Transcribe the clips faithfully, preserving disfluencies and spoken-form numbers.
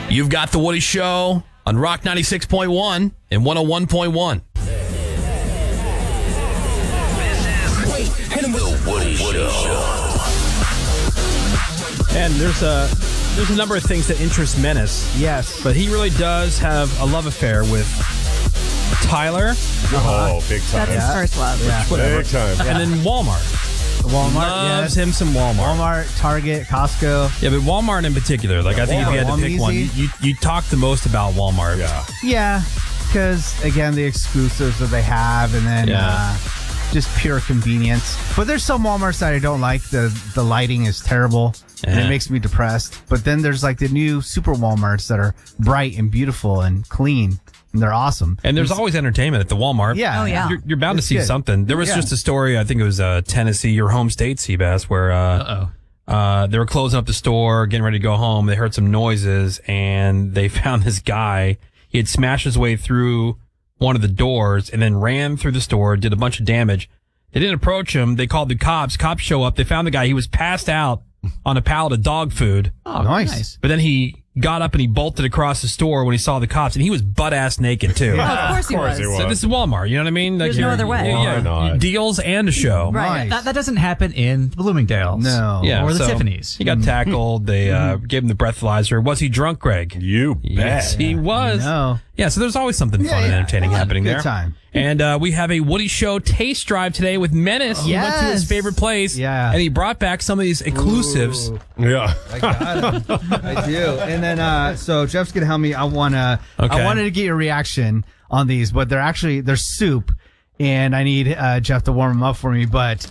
You've got The Woody Show on Rock ninety-six point one and one oh one point one. The Woody Show. And there's a there's a number of things that interest Menace. Yes. But he really does have a love affair with Tyler. Oh, big time. That's his first love. Yeah. Whatever. Big time. And then Walmart. Walmart, Loves yes. him some Walmart. Walmart, Target, Costco. Yeah, but Walmart in particular. Like, I think if you had to pick one, you, you, you talk the most about Walmart. Yeah. Yeah, because, again, the exclusives that they have, and then Yeah. uh, just pure convenience. But there's some Walmarts that I don't like. The the lighting is terrible, and Yeah. it makes me depressed. But then there's, like, the new super Walmarts that are bright and beautiful and clean, and they're awesome. And there's always entertainment at the Walmart. Yeah. Oh, yeah. You're, you're bound It's to see good. something. There was Yeah. just a story, I think it was uh, Tennessee, your home state, Seabass, where uh, uh, they were closing up the store, getting ready to go home. They heard some noises, and they found this guy. He had smashed his way through one of the doors and then ran through the store, did a bunch of damage. They didn't approach him. They called the cops. Cops show up. They found the guy. He was passed out on a pallet of dog food. Oh, nice. But then he got up and he bolted across the store when he saw the cops, and he was butt ass naked too. Oh, of course he Of course was. he was. So this is Walmart, you know what I mean? Like There's no you're- other way. Yeah, yeah. Why not? Deals and a show. Right. Nice. That, that doesn't happen in Bloomingdale's. No. Yeah, Or the so Tiffany's. He got tackled. They uh, gave him the breathalyzer. Was he drunk, Greg? You bet. Yes, he was. No. Yeah, so there's always something Yeah, fun and yeah. entertaining happening Good there. time. And uh, we have a Woody Show taste drive today with Menace. He went to his Yes. favorite place. Yeah. And he brought back some of these exclusives. Ooh. Yeah. I got him. I do. And then, uh, so Jeff's gonna help me. I wanna. Okay. I wanted to get your reaction on these, but they're actually they're soup, and I need uh, Jeff to warm them up for me. But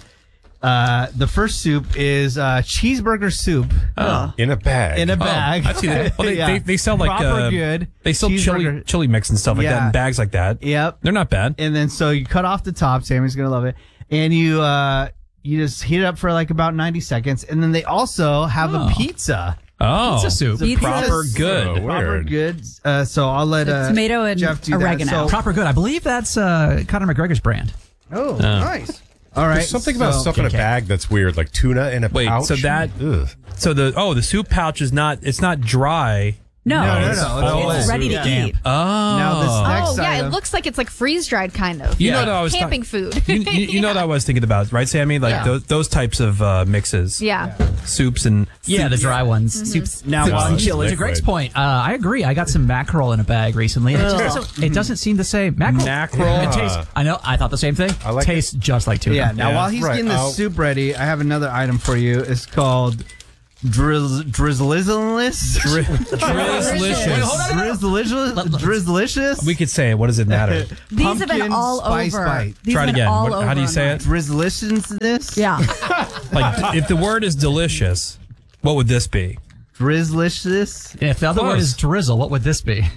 uh, the first soup is uh, cheeseburger soup In a bag. in a Oh, bag. I've seen it. Well, they, Yeah. they, they sell like proper uh, good. They sell chili cheeseburger. chili mix and stuff like that Yeah. in bags like that. Yep. They're not bad. And then so you cut off the top. Sammy's gonna love it. And you uh, you just heat it up for like about ninety seconds. And then they also have a pizza. Oh, It's a soup. Pizza. proper good. Oh, Proper weird. good. Uh, so I'll let uh, Tomato and Jeff do oregano. that. So, Proper good. I believe that's uh, Conor McGregor's brand. oh, nice. All right. There's something about so- stuff in a bag that's weird, like tuna in a Wait, pouch. so that- Ugh. So the oh the soup pouch is not it's not dry. No, No, no, it's, no, no, it's no. ready to Yeah. eat. Oh, Now this next Oh, yeah, item. it looks like it's like freeze-dried kind of. You know what I was Camping thought- food. you, you, you know what I was thinking about, right, Sammy? Like Yeah. those those types of uh, mixes, Yeah. soups and Yeah, the dry ones. Soups. Now, soups while and he's chili. To Greg's point, uh, I agree. I got some mackerel in a bag recently. And it, just doesn't, it doesn't seem the same. Mackerel. Mackerel. It tastes. I know. I thought the same thing. I like tastes just like tuna. Yeah. Now Yeah. while he's Right, getting the I'll- soup ready, I have another item for you. It's called Drizz Drizzlicious. Dri- Drizzlicious. Drizzlicious. Drizzlicious. We could say it. What does it matter? These have been Pumpkin all spice over. bite. These Try it have been again. all What- how over do you say online. it? Drizzliciousness. Yeah. Like if the word is delicious, what would this be? Drizzlicious. If the other word Close. is drizzle, what would this be?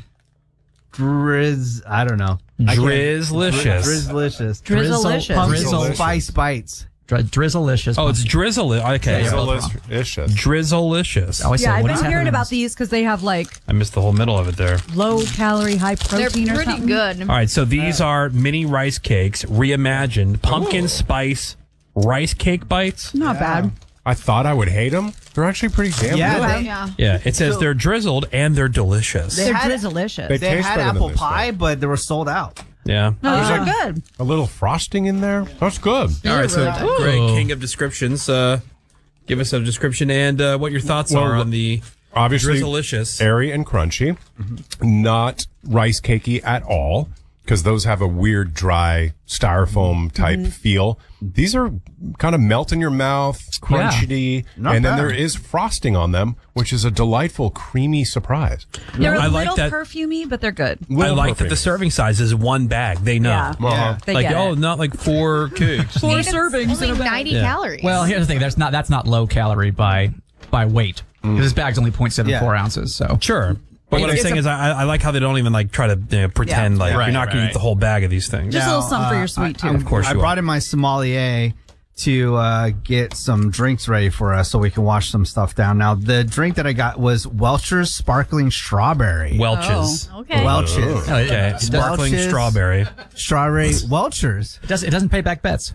Drizz. I don't know. I can't- Drizzlicious. Drizzlicious. Drizzlicious. Pumpkin Drizzle. spice bites. Dri- Drizzleicious. Oh, it's drizzle. Okay, Yeah, yeah. Delicious. drizzleicious. I always Yeah, say, I've what been is hearing happening? about these because they have like I missed the whole middle of it there. low calorie, high They're protein or pretty something. good. All right, so these are mini rice cakes, reimagined, pumpkin spice rice cake bites. Not bad. I thought I would hate them. They're actually pretty damn Yeah, good. they- Yeah. Yeah, it says So- they're drizzled and they're delicious. They They're had- delicious. They They taste had better than apple this, pie, though. but they were sold out. Yeah. No, these There's are like- good. A little frosting in there. That's good. All right, so really Greg, Ooh. king of descriptions, uh, give us a description and uh, what your thoughts Well, are on the Obviously, Drizzlicious. airy and crunchy. Not rice cakey at all, because those have a weird, dry styrofoam type feel. These are kind of melt in your mouth, crunchy, Not and then bad. there is frosting on them, which is a delightful, creamy surprise. They're I a like little that- perfumey, but they're good. I Little like that perfume. the serving size is one bag. They know. Yeah. Uh-huh. They Like, get oh, it. not like four cakes. Four And it's servings in only a bag. ninety Yeah. calories. Well, here's the thing. That's not that's not low calorie by by weight. Mm. This bag's only zero point seven four Yeah. ounces. So Sure. But what I'm It's saying a- is, I, I like how they don't even like try to you know, pretend like Right, you're not going right. to eat the whole bag of these things. Just a Now, little something for uh, your sweet I- tooth. Of course I you brought are. in my sommelier to uh, get some drinks ready for us so we can wash some stuff down. Now, the drink that I got was Welch's Sparkling Strawberry. Welch's. Oh, okay. Welch's. No, it, Okay, it, does, sparkling Welch's. strawberry. Strawberry Welch's. it does it doesn't pay back bets.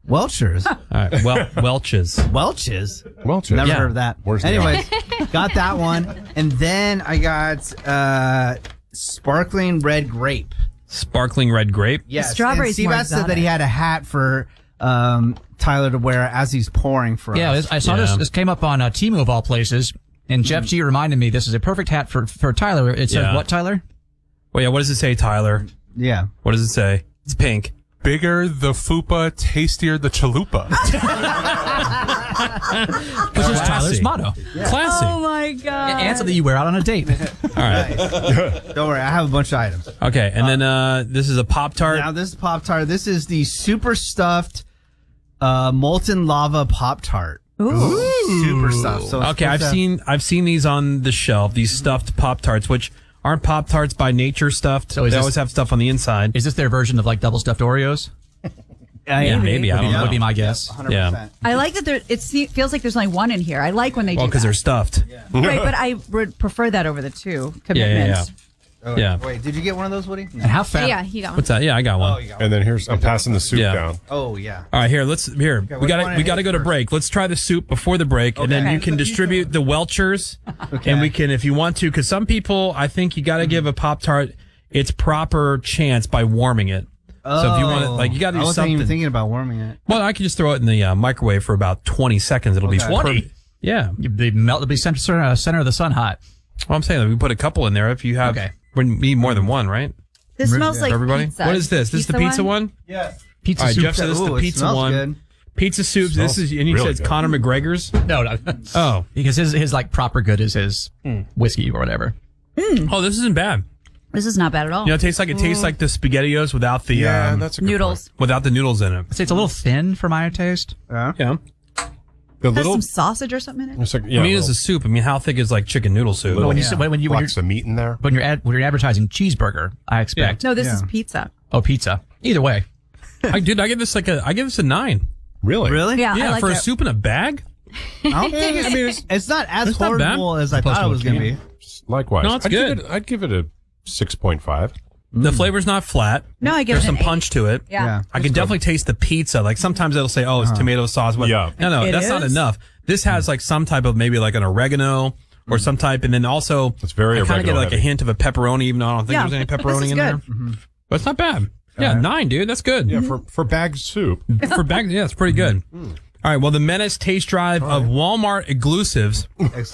Welchers. All right. Well, Welch's. Welch's. Welch's. Never Yeah. heard of that. Where's the Anyways, got that one. And then I got uh, sparkling red grape. Sparkling red grape. Yes. strawberry's and more Seabass said that he exotic. had a hat for um, Tyler to wear as he's pouring for Yeah, us. this- I saw Yeah. this. This came up on uh, Temu of all places, and Jeff G reminded me this is a perfect hat for for Tyler. It says Yeah. what, Tyler? Well, yeah. What does it say, Tyler? Yeah. What does it say? It's pink. Bigger the fupa, tastier the chalupa. Which is Tyler's motto. Classy. Oh my god. And something you wear out on a date. All right. Don't worry, I have a bunch of items. Okay. And then uh, this is a Pop Tart. Now this is Pop Tart. This is the super stuffed uh, molten lava Pop Tart. Super stuffed. So it's Okay, I've supposed to- seen I've seen these on the shelf. These stuffed Pop Tarts, which aren't Pop Tarts by nature stuffed. So is they this- always have stuff on the inside. Is this their version of like double stuffed Oreos? Yeah, maybe. I Would don't be, know. would be my guess. one hundred percent. I like that there. It se- feels like there's only one in here. I like when they Well, do because that. they're stuffed. Right, but I would prefer that over the two Yeah, yeah, commitments. Oh, Yeah. Wait, did you get one of those, Woody? No. And how fast? Yeah, he got one. What's that? Yeah, I got one. Oh, you got one. And then here's, I'm passing the soup Yeah. down. Oh, yeah. All right, here. Let's here. what do we you got to wanna we got to hit go to first? break. Let's try the soup before the break, and then Okay. you can distribute the Welchers, and we can, if you want to, because some people, I think you got to give a Pop Tart its proper chance by warming it. So if you want to, like, you got to I do wasn't something. even thinking about warming it. Well, I can just throw it in the uh, microwave for about twenty seconds. It'll be Okay. perfect. Yeah. You'd be melt. It'd be center, uh, center of the sun hot. Well, I'm saying that we put a couple in there if you have. Okay. We need more than one, right? This smells For like everybody. pizza. What is this? This is the pizza one. Yeah. Pizza All right, soup. Jeff said this is the Ooh, it pizza smells one. good. Pizza soup. Smells This is, and you really said it's good. Conor McGregor's. No, no. Oh, Because his his like proper good is his whiskey or whatever. oh, this isn't bad. This is not bad at all. You know, it tastes like it tastes like the SpaghettiOs without the Yeah, um, that's a good Noodles. without the noodles in it. I'd say it's a little thin for my taste. Yeah. Yeah, point. The Has little, some sausage or something in it. it's like, yeah, I mean, it's little, a soup. I mean, how thick is like chicken noodle soup? But when you yeah. say- when, when you when blocks you're of meat in there. when you're ad, when you're advertising cheeseburger, I expect. No, this Yeah. is pizza. Oh, pizza. Either way. I dude, I give this like a I give this a nine. Really? Really? Yeah, Yeah, I like for a it. soup in a bag. I don't think it's, I mean, it's, it's not as it's not bad. horrible as I Opposed thought to it was a going to can. be. Likewise. No, it's I'd good. Give it, I'd give it a six point five. The flavor's not flat. No, I give There's it some an eight. punch to it. Yeah. Yeah. I can definitely taste the pizza. Like sometimes it'll say, "Oh, it's tomato sauce." But Yeah. no, no, It that's not is? enough. This has like some type of maybe like an oregano or some type, and then also It's very I kind of get oregano like a heavy. hint of a pepperoni, even though I don't think Yeah, there's any this pepperoni is in good. there. But it's not bad. Yeah, nine, dude. That's good. Yeah, for, for bagged soup. For back, yeah, it's pretty good. All right. Well, the Menace Taste Drive of Walmart exclusives.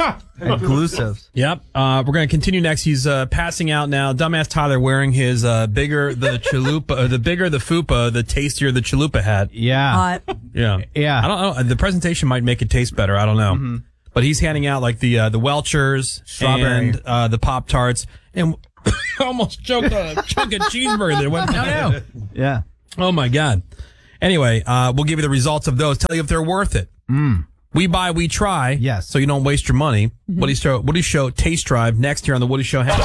Exclusives. Yep. Uh, we're going to continue next. He's uh, passing out now. Dumbass Tyler wearing his uh, bigger the chalupa, uh, the bigger the fupa, the tastier the chalupa hat. Yeah. Hot. Yeah. Yeah. I don't know. The presentation might make it taste better. I don't know. But he's handing out like the uh, the Welchers, Strawberry. and uh, the Pop Tarts, and almost choked on a chunk of cheeseburger that went down. Yeah. Oh my God. Anyway, uh, we'll give you the results of those. Tell you if they're worth it. We buy, we try. Yes. So you don't waste your money. Woody Show, Woody Show Taste Drive next here on the Woody Show. Hey.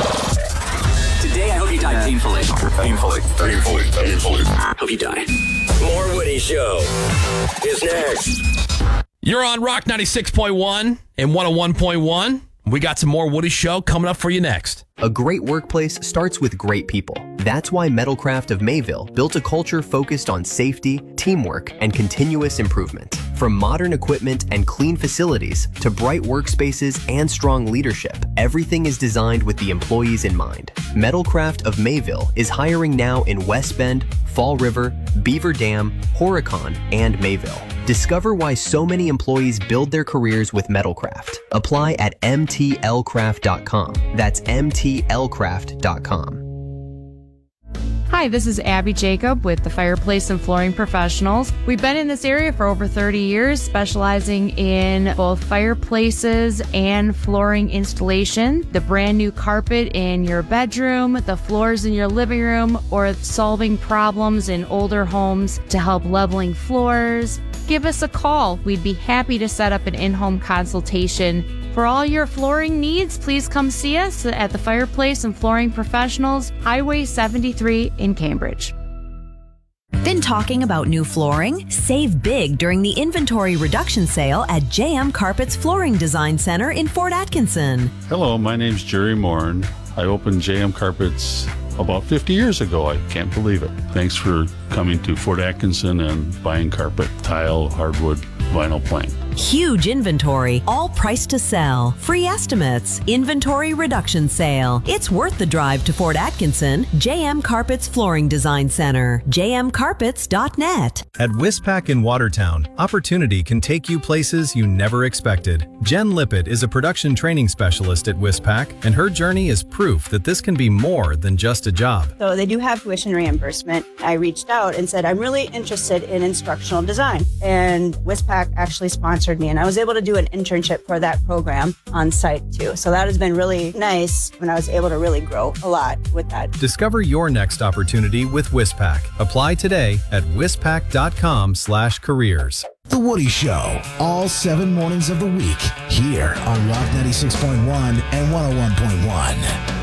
Today, I hope you die painfully. Painfully. Painfully. Painfully. Hope you die. More Woody Show is next. You're on Rock ninety-six point one and one oh one point one. We got some more Woody Show coming up for you next. A great workplace starts with great people. That's why Metalcraft of Mayville built a culture focused on safety, teamwork, and continuous improvement. From modern equipment and clean facilities to bright workspaces and strong leadership, everything is designed with the employees in mind. Metalcraft of Mayville is hiring now in West Bend, Fall River, Beaver Dam, Horicon, and Mayville. Discover why so many employees build their careers with Metalcraft. Apply at m t l craft dot com. That's m t l craft dot com. Hi, this is Abby Jacob with the Fireplace and Flooring Professionals. We've been in this area for over thirty years, specializing in both fireplaces and flooring installation, the brand new carpet in your bedroom, the floors in your living room, or solving problems in older homes to help leveling floors. Give us a call. We'd be happy to set up an in-home consultation. For all your flooring needs, please come see us at the Fireplace and Flooring Professionals, Highway seventy-three in Cambridge. Been talking about new flooring? Save big during the inventory reduction sale at J M Carpets Flooring Design Center in Fort Atkinson. Hello, my name's Jerry Morin. I opened J M Carpets about fifty years ago. I can't believe it. Thanks for coming to Fort Atkinson and buying carpet, tile, hardwood, vinyl plank. Huge inventory, all priced to sell. Free estimates, inventory reduction sale. It's worth the drive to Fort Atkinson. J M Carpets Flooring Design Center. j m carpets dot net. At Wispac in Watertown, opportunity can take you places you never expected. Jen Lippett is a production training specialist at Wispac, and her journey is proof that this can be more than just a job. So they do have tuition reimbursement. I reached out and said, I'm really interested in instructional design. And Wispac actually sponsored me, and I was able to do an internship for that program on site too. So that has been really nice when I was able to really grow a lot with that. Discover your next opportunity with Wispac. Apply today at wispac dot com slash careers. The Woody Show, all seven mornings of the week, here on Rock ninety-six point one and one oh one point one.